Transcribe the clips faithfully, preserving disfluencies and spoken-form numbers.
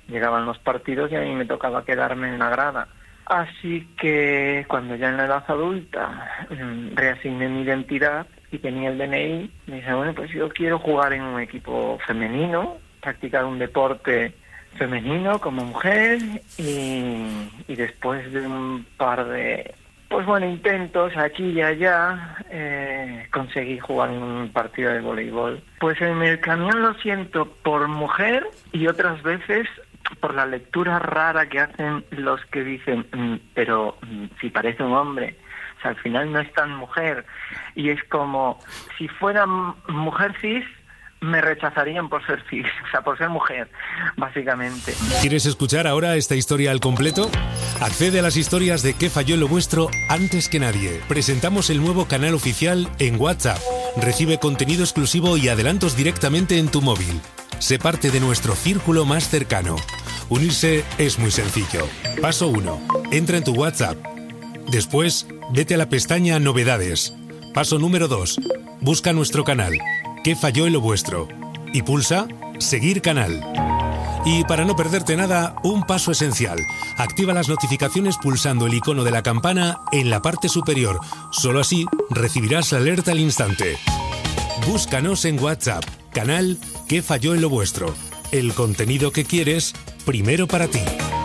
llegaban los partidos y a mí me tocaba quedarme en la grada. Así que cuando ya en la edad adulta reasigné mi identidad y tenía el D N I, me dije, bueno, pues yo quiero jugar en un equipo femenino, practicar un deporte femenino como mujer y, y después de un par de, pues bueno, intentos aquí y allá, eh, conseguí jugar en un partido de voleibol. Pues en el camión lo siento por mujer y otras veces por la lectura rara que hacen los que dicen, mm, pero mm, si parece un hombre, o sea, al final no es tan mujer. Y es como, si fuera mujer cis, me rechazarían por ser cis, o sea, por ser mujer, básicamente. ¿Quieres escuchar ahora esta historia al completo? Accede a las historias de ¿Qué falló en lo vuestro? Antes que nadie. Presentamos el nuevo canal oficial en WhatsApp. Recibe contenido exclusivo y adelantos directamente en tu móvil. Sé parte de nuestro círculo más cercano. Unirse es muy sencillo. Paso uno. Entra en tu WhatsApp. Después, vete a la pestaña Novedades. Paso número dos. Busca nuestro canal. ¿Qué falló en lo vuestro? Y pulsa Seguir canal. Y para no perderte nada, un paso esencial. Activa las notificaciones pulsando el icono de la campana en la parte superior. Solo así recibirás la alerta al instante. Búscanos en WhatsApp. Canal ¿Qué falló en lo vuestro? El contenido que quieres, primero para ti.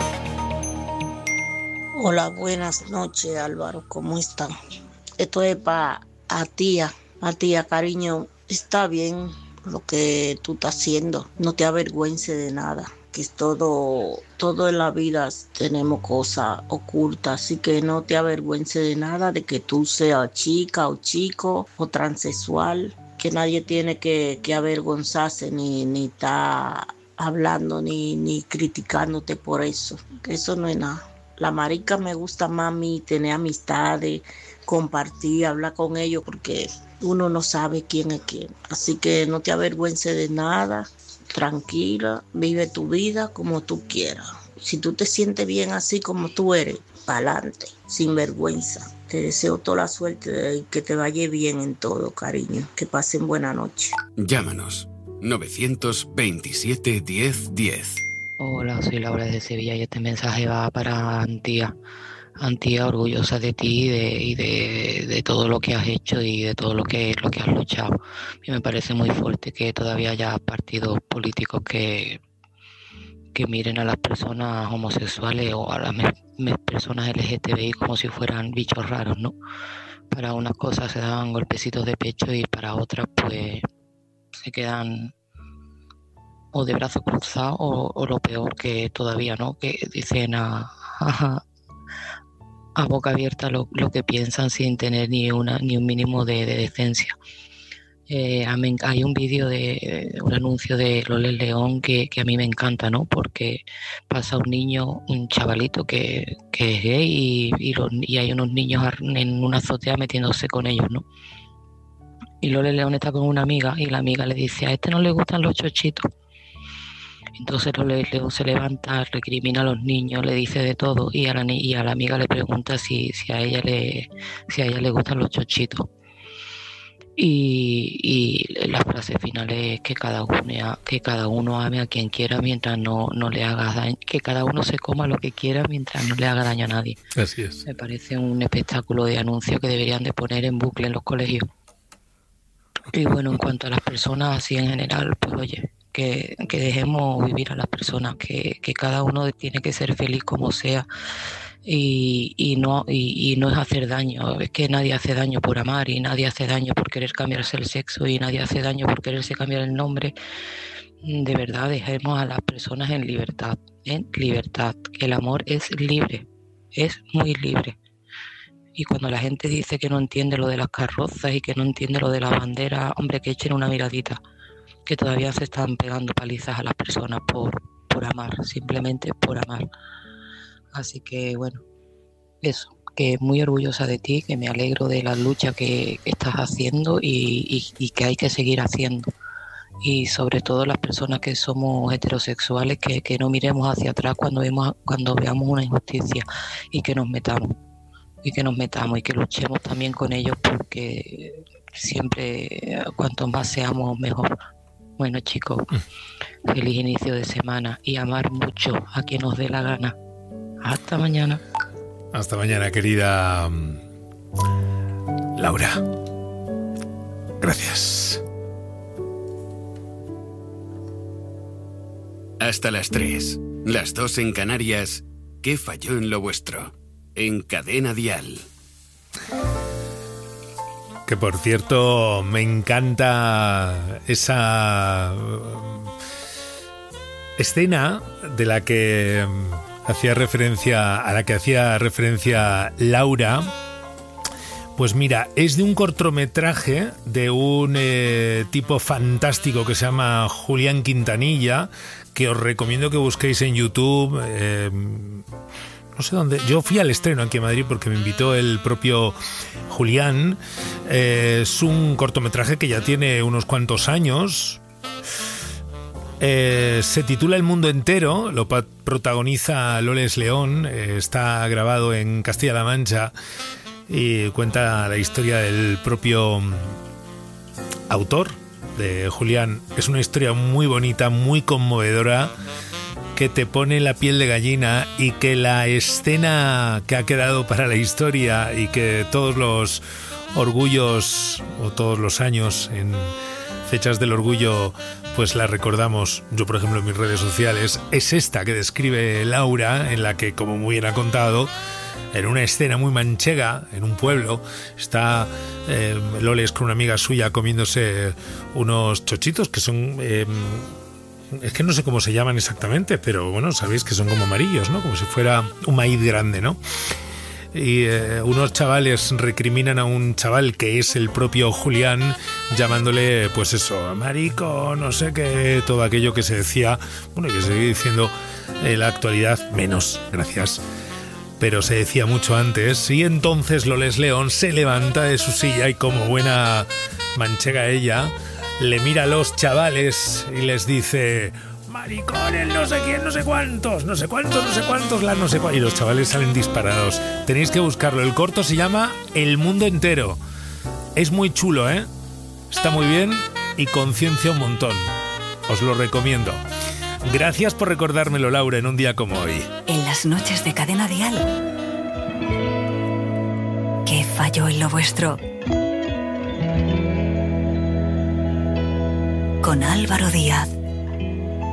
Hola, buenas noches, Álvaro. ¿Cómo están? Esto es para a tía, a tía, cariño. Está bien lo que tú estás haciendo. No te avergüences de nada. Que es todo, todo en la vida tenemos cosas ocultas. Así que no te avergüences de nada, de que tú seas chica o chico o transexual. Que nadie tiene que, que avergonzarse ni, ni estar hablando ni, ni criticándote por eso. Que eso no es nada. La marica me gusta más a mí, tener amistades, compartir, hablar con ellos, porque uno no sabe quién es quién. Así que no te avergüences de nada, tranquila, vive tu vida como tú quieras. Si tú te sientes bien así como tú eres, pa'lante, sin vergüenza. Te deseo toda la suerte y que te vaya bien en todo, cariño. Que pasen buena noche. Llámanos nueve veintisiete diez diez. Hola, soy Laura desde Sevilla y este mensaje va para Antía. Antía, orgullosa de ti y de, y de, de todo lo que has hecho y de todo lo que, lo que has luchado. A mí me parece muy fuerte que todavía haya partidos políticos que, que miren a las personas homosexuales o a las me, me, personas L G T B I como si fueran bichos raros, ¿no? Para unas cosas se dan golpecitos de pecho y para otras pues se quedan o de brazos cruzados o, o lo peor que todavía, ¿no? Que dicen a, a, a boca abierta lo, lo que piensan sin tener ni una ni un mínimo de, de decencia. Eh, hay un vídeo de un anuncio de Loles León que, que a mí me encanta, ¿no? Porque pasa un niño, un chavalito que, que es gay y, y, los, y hay unos niños en una azotea metiéndose con ellos, ¿no? Y Loles León está con una amiga y la amiga le dice, a este no le gustan los chochitos. Entonces Loles León se levanta, recrimina a los niños, le dice de todo y a la, y a la amiga le pregunta si, si, a ella le, si a ella le gustan los chochitos. Y, y la frase final es que cada uno que cada uno ame a quien quiera mientras no, no le haga daño, que cada uno se coma lo que quiera mientras no le haga daño a nadie. Así es. Me parece un espectáculo de anuncio que deberían de poner en bucle en los colegios. Y bueno, en cuanto a las personas así en general, pues oye, que, que dejemos vivir a las personas, que, que cada uno tiene que ser feliz como sea. Y, y no y, y no es hacer daño, es que nadie hace daño por amar y nadie hace daño por querer cambiarse el sexo y nadie hace daño por quererse cambiar el nombre. De verdad, dejemos a las personas en libertad, en libertad, que el amor es libre, es muy libre. Y cuando la gente dice que no entiende lo de las carrozas y que no entiende lo de la bandera, hombre, que echen una miradita, que todavía se están pegando palizas a las personas por, por amar, simplemente por amar. Así que bueno, eso, que muy orgullosa de ti, que me alegro de la lucha que, que estás haciendo y, y, y que hay que seguir haciendo. Y sobre todo las personas que somos heterosexuales, que, que no miremos hacia atrás cuando vemos, cuando veamos una injusticia y que nos metamos, y que nos metamos y que luchemos también con ellos porque siempre cuanto más seamos mejor. Bueno, chicos, feliz inicio de semana y amar mucho a quien nos dé la gana. Hasta mañana. Hasta mañana, querida Laura. Gracias. Hasta las tres, las dos en Canarias. ¿Qué falló en lo vuestro? En Cadena Dial. Que por cierto, me encanta esa escena de la que hacía referencia, a la que hacía referencia Laura. Pues mira, es de un cortometraje de un eh, tipo fantástico que se llama Julián Quintanilla, que os recomiendo que busquéis en YouTube. Eh, no sé dónde. Yo fui al estreno aquí en Madrid porque me invitó el propio Julián. Eh, es un cortometraje que ya tiene unos cuantos años. Eh, se titula El mundo entero, lo pa- protagoniza Loles León, eh, está grabado en Castilla-La Mancha y cuenta la historia del propio autor, de Julián. Es una historia muy bonita, muy conmovedora, que te pone la piel de gallina, y que la escena que ha quedado para la historia y que todos los orgullos o todos los años en fechas del orgullo pues la recordamos, yo por ejemplo en mis redes sociales, es esta que describe Laura, en la que, como muy bien ha contado, en una escena muy manchega, en un pueblo, está eh, Loles con una amiga suya comiéndose unos chochitos que son... Eh, es que no sé cómo se llaman exactamente, pero bueno, sabéis que son como amarillos, ¿no? Como si fuera un maíz grande, ¿no? Y eh, unos chavales recriminan a un chaval que es el propio Julián, llamándole, pues eso, marico, no sé qué, todo aquello que se decía, bueno, que se sigue diciendo en la actualidad, menos, gracias, pero se decía mucho antes. Y entonces Loles León se levanta de su silla y, como buena manchega ella, le mira a los chavales y les dice: maricones, no sé quién, no sé cuántos, no sé cuántos, no sé cuántos, la no sé cuántos. Y los chavales salen disparados. Tenéis que buscarlo. El corto se llama El mundo entero. Es muy chulo, ¿eh? Está muy bien y conciencia un montón. Os lo recomiendo. Gracias por recordármelo, Laura, en un día como hoy. En las noches de Cadena Dial. ¿Qué falló en lo vuestro? Con Álvaro Díaz.